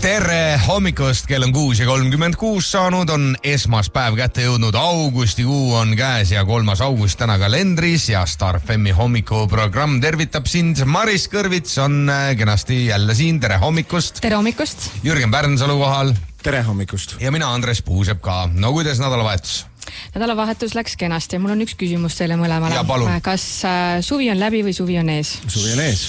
Tere hommikust, kell on 6:36 saanud, on esmaspäev kätte jõudnud, augustikuu on käes ja 3. august täna kalendris ja Star FM hommikuprogramm tervitab sind. Maris Kõrvits on kenasti jälle siin, tere hommikust. Tere hommikust. Jürgen Pärnsalu kohal. Tere hommikust. Ja mina Andres Puusepp ka. No kuidas nädalavahetus? Nädalavahetus läks kenasti. Mul on üks küsimus teile mõlemale. Ja palun. Kas suvi on läbi või suvi on ees? Suvi on ees.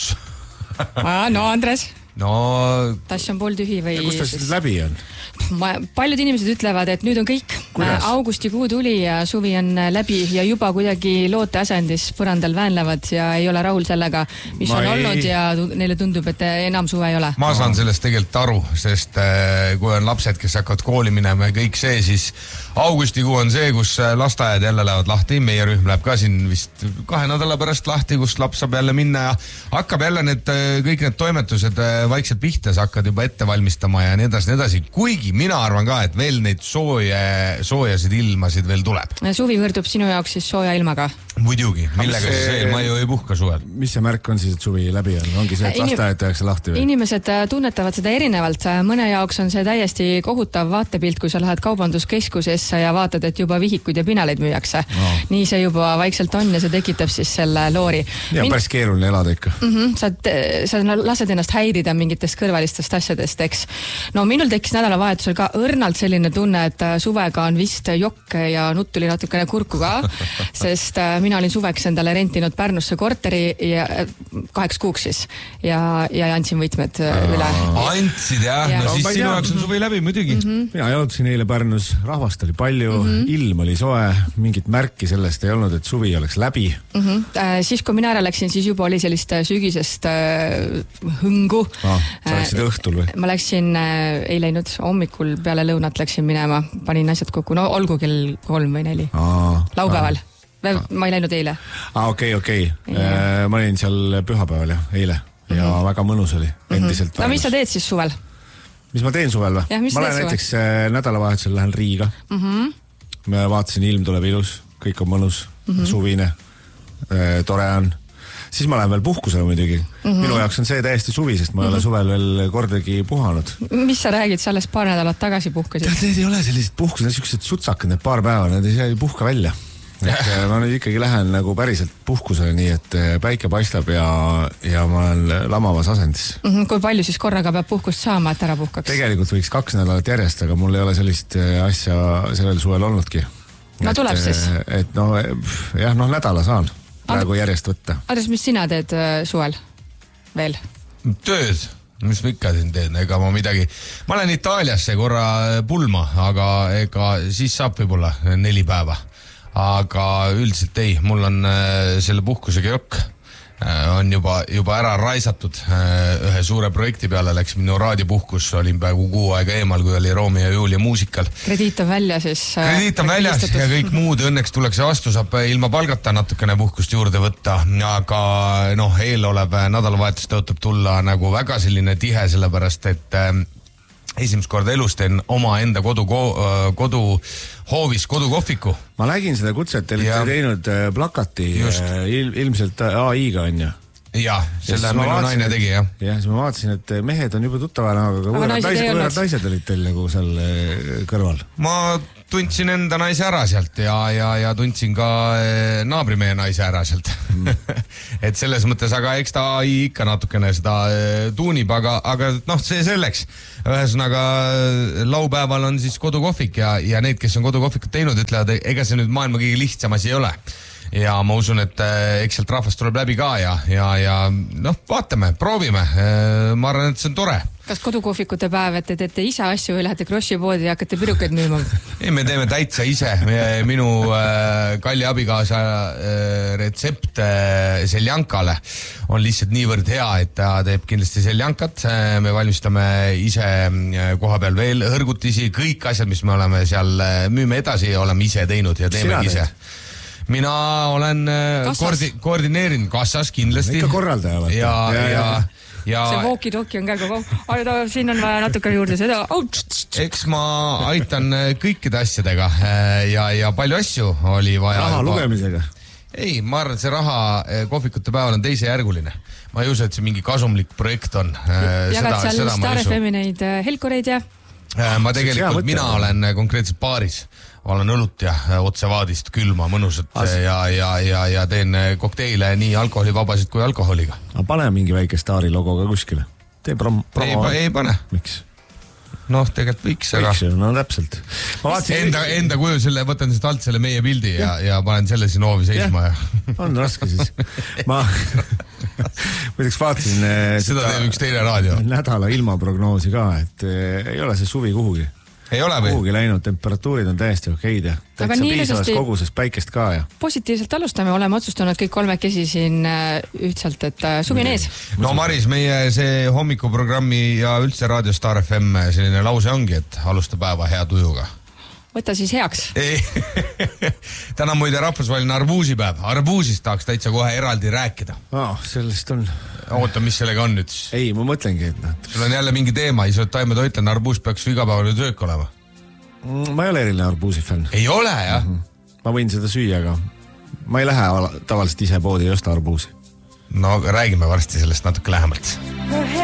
No Andres? No... Tass on pool tühi või... Ja kus ta siis läbi on? Paljud inimesed ütlevad, et nüüd on kõik. Augustikuu tuli ja suvi on läbi ja juba kuidagi loote asendis põrandal väänlevad ja ei ole rahul sellega, mis on olnud ja neile tundub, et enam suve ei ole. Ma saan sellest tegelikult aru, sest kui on lapsed, kes hakkavad kooli minema ja kõik see, siis augustikuu on see, kus lasteajad jälle lähevad lahti. Meie rühm läheb ka siin vist 2 nädala pärast lahti, kus laps saab jälle minna ja hakkab jälle kõik need toimetused vaikselt pihta, sa hakkad juba ette valmistama ja nii edasi. Kuigi mina arvan ka, et veel neid soojasid ilmasid veel tuleb. Suvi võrdub sinu jaoks siis sooja ilmaga? Muidugi, millega siis veel, ma ju ei puhka suvel. Mis see märk on siis, et suvi läbi on? Ongi see, et lasteaed tehakse lahti või? Inimesed tunnetavad seda erinevalt. Mõne jaoks on see täiesti kohutav vaatepilt, kui sa lähed kaubanduskeskusesse ja vaatad, et juba vihikuid ja pinaleid müüakse. No. Nii see juba vaikselt on ja see tekitab siis selle loori. Ja päris keeruline elada ikka. Sa lased ennast häirida mingitest kõrvalistest asjadest, eks. No minul tekkis nädalavahetusel ka õrnalt selline tunne, et suvega on vist jokke ja nutt tuli natukene kurku ka, sest mina olin suveks endale rentinud Pärnusse korteri ja 8 kuuks siis ja andsin võtmed üle. Andsid jah? No siis sinu jaoks on suvi läbi muidugi. Mina jalutasin eile Pärnus, rahvast oli palju, ilm oli soe, mingit märki sellest ei olnud, et suvi oleks läbi. Siis kui mina ära läksin, siis juba oli sellist sügisest hõngu. Sa läksid õhtul või? Ma läksin, ei läinud hommikul peale lõunat läksin minema, panin asjad kokku, no olgu kell 3 või 4. Laupäeval. Ma ei läinud eile. Okei. Ma olin seal pühapäeval eile ja väga mõnus oli. Endiselt no mis sa teed siis suvel? Mis ma teen suvel või? Ma lähen näiteks nädalavahetusel lähen Riiga. Ma vaatasin, ilm tuleb ilus, kõik on mõnus, suvine, tore on. Siis ma lähen veel puhkusele muidugi. Minu jaoks on see täiesti suvi, sest ma ei ole suvel veel kordagi puhanud. Mis sa räägid, sa alles paar nädalat tagasi puhkasid? Need ei ole sellised puhkused, need sellised sutsakad, need paar päeva, need ei puhka välja. Et ma nüüd ikkagi lähen nagu päriselt puhkusele nii, et päike paistab ja ma olen lamavas asendis. Kui palju siis korraga peab puhkust saama, et ära puhkaks? Tegelikult võiks 2 nädalat järjest, aga mul ei ole sellist asja sellel suvel olnudki. No tuleb siis? Et nädala saan praegu järjest võtta. Andres, mis sina teed suvel veel? Tööd. Mis ma ikka siin teen, ega ma midagi. Ma olen Itaaliasse korra pulma, aga ega siis saab võib-olla 4 päeva. Aga üldiselt ei, mul on selle puhkusega jokk. On juba ära raisatud ühe suure projekti peale, läks minu raadiopuhkus, olin peaaegu 6 aega eemal, kui oli Romeo ja Julia muusikal. Krediit on väljas siis? Krediit on väljas ja kõik muud õnneks tuleks vastu, saab ilma palgata natukene puhkust juurde võtta, aga eelolev nädalavahetus tõotab tulla nagu väga selline tihe, sellepärast et esimest korda elus teen oma enda koduhoovis kodukohviku. Ma nägin seda kutset, te olite teinud plakati ilmselt AI-ga on ju? Jah, selle minu naine tegi, jah. Ja siis ma vaatasin, et mehed on juba tuttavana, aga võõrad naised olid teil nagu seal kõrval. Ma tundsin enda naise ära sealt ja tundsin ka naabrimehe naise ära sealt. Et selles mõttes, aga eks ta ikka natukene seda tuunib, aga see selleks. Ühesõnaga laupäeval on siis kodukohvik ja need, kes on kodukohvikut teinud, ütlevad, ega see nüüd maailma kõige lihtsam asi ei ole. Ja ma usun, et eks sealt rahvast tuleb läbi ka ja vaatame, proovime. Ma arvan, et see on tore. Kas kodukohvikute päev, et te teete ise asju või lähete Grossi-poodi ja hakkate pirukeid müüma? Ei, me teeme täitsa ise. Minu kalli abikaasa retsept seljankale on lihtsalt niivõrd hea, et ta teeb kindlasti seljankat. Me valmistame ise koha peal veel hõrgutisi. Kõik asjad, mis me oleme seal müüme edasi, oleme ise teinud ja teeme ise. Mina olen koordineerinud kassas kindlasti. Ikka korraldaja vaata. See walkie-talkie on ka siin on vaja natuke juurde seda. Eks ma aitan kõikide asjadega ja palju asju oli vaja. Raha lugemisega? Ei, ma arvan, et see raha kohvikute päeval on teisejärguline. ma ei usu, et see mingi kasumlik projekt on. Jagad seal Star FM-i neid helkureid ja? Ma tegelikult, mina olen konkreetselt baaris. Olen õlut ja otsevaadist külma mõnusat ja teen kokteile nii alkoholivabasid kui alkoholiga. Aga pane mingi väike Staari logo ka kuskile. Tee promo. Ei pane. Miks? Noh, tegelikult võiks, aga... No täpselt. Enda kuju selle, võtan seda alt selle meie pildi ja panen selle siin hoovi seisma. On raske siis. Ma muideks vaatasin seda teeb üks teine raadio. Nädala ilmaprognoosi ka, et ei ole see suvi kuhugi. Ei ole või? Kuhugi läinud, temperatuurid on täiesti okeid ja täitsa piisavas koguses päikest ka ja. Positiivselt alustame, oleme otsustanud kõik kolmekesi siin ühtselt, et suvi on ees. No Maris, meie see hommikuprogrammi ja üldse Raadio Star FM selline lause ongi, et alusta päeva hea tujuga. Võta siis heaks. Täna muide rahvusvaheline arbuusipäev. Arbuusist tahaks täitsa kohe eraldi rääkida. Sellest on... Oota, mis sellega on nüüd? Ei, ma mõtlengi, et... Sul on jälle mingi teema, ise oled taimetoitlen, arbuus peaks igapäevane söök olema. Ma ei ole eriline arbuusi fänn. Ei ole, jah? Ma võin seda süüa, aga ma ei lähe tavaliselt ise poodi ja osta arbuusi. No räägime varsti sellest natuke lähemalt.